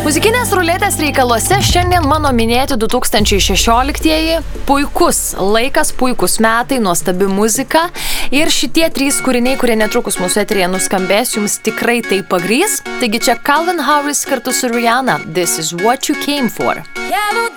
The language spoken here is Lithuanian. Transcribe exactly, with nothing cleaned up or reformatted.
Muzikinės ruletės reikaluose šiandien mano minėti du tūkstančiai šešioliktieji. Puikus laikas, puikus metai, nuostabi muzika. Ir šitie trys kūriniai, kurie netrukus mūsų eteryje nuskambės, jums tikrai tai pagrys. Taigi čia Calvin Harris kartu su Rihanna. This is what you came for.